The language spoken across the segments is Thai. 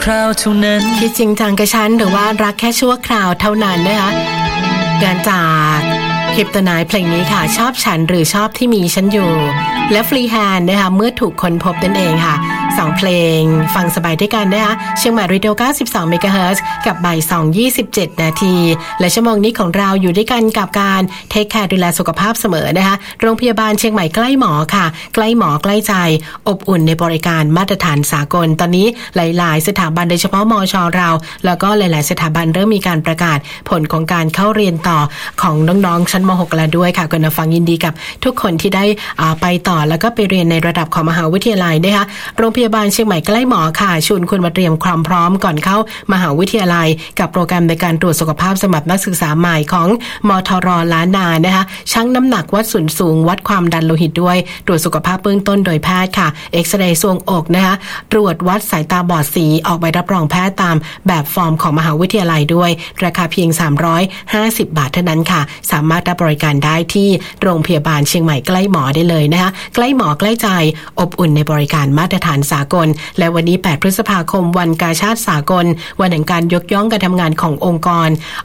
คราวเท่านั้นคิดจริงจังกับฉันหรือว่ารักแค่ชั่วคราวเท่านั้นนะคะงานจากคลิปตัวนายเพลงนี้ค่ะชอบฉันหรือชอบที่มีฉันอยู่และฟรีแฮนด์นะคะเมื่อถูกค้นพบนั่นเองค่ะ2เพลงฟังสบายด้วยกันนะคะเชียงใหม่เรดิโอ92 เมกะเฮิรตซ์กับบ่าย 2:27 นาทีและชั่วโมงนี้ของเราอยู่ด้วยกันกับการเทคแคร์ดูแลสุขภาพเสมอนะคะโรงพยาบาลเชียงใหม่ใกล้หมอค่ะใกล้หมอใกล้ใจอบอุ่นในบริการมาตรฐานสากลตอนนี้หลายๆสถาบันโดยเฉพาะมช.เราแล้วก็หลายๆสถาบันเริ่มมีการประกาศผลของการเข้าเรียนต่อของน้องๆชั้นม.6 แล้วด้วยค่ะคุณผู้ฟังยินดีกับทุกคนที่ได้ไปต่อแล้วก็ไปเรียนในระดับของมหาวิทยาลัยนะคะโรงพยาบาลเชียงใหม่ใกล้หมอค่ะชวนคุณมาเตรียมความพร้อมก่อนเข้ามหาวิทยาลัยกับโปรแกรมในการตรวจสุขภาพสำหรับนักศึกษาใหม่ของมทร.ล้านนานะคะชั่งน้ำหนักวัดส่วนสูงวัดความดันโลหิตด้วยตรวจสุขภาพเบื้องต้นโดยแพทย์ค่ะเอ็กซเรย์ทรวงอกนะคะตรวจวัดสายตาบอดสีออกใบรับรองแพทย์ตามแบบฟอร์มของมหาวิทยาลัยด้วยราคาเพียง350 บาทเท่านั้นค่ะสามารถรับบริการได้ที่โรงพยาบาลเชียงใหม่ใกล้หมอได้เลยนะคะใกล้หมอใกล้ใจอบอุ่นในบริการมาตรฐานสากลและวันนี้8พฤษภาคมวันกาชาดสากลวันแห่งการยกย่องการทำงานขององค์ก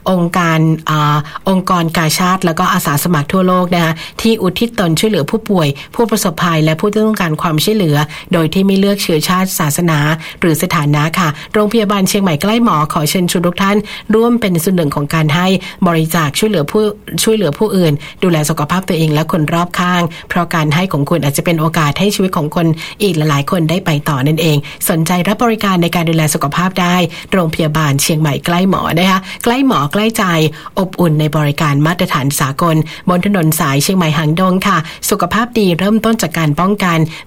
รกาชาดแล้วก็อาสาสมัครทั่วโลกนะคะที่อุทิศตนช่วยเหลือผู้ป่วยผู้ประสบภัยและผู้ที่ต้องการความช่วยเหลือโดยที่ไม่เลือกเชื้อชาติศาสนาหรือสถานะค่ะโรงพยาบาลเชียงใหม่ใกล้หมอขอเชิญชวนทุกท่านร่วมเป็นส่วนหนึ่งของการให้บริจาคช่วยเหลือผู้อื่นดูแลสุขภาพตัวเองและคนรอบข้างเพราะการให้ของคุณอาจจะเป็นโอกาสให้ชีวิตของคนอีกหลายๆคนได้ไปต่อนั่นเองสนใจรับบริการในการดูแลสุขภาพได้โรงพยาบาลเชียงใหม่ใกล้หมอนะคะใกล้หมอใกล้ใจอบอุ่นในบริการมาตรฐานสากลบนถนนสายเชียงใหม่หางดงค่ะสุขภาพดีเริ่มต้นจากการป้องกัน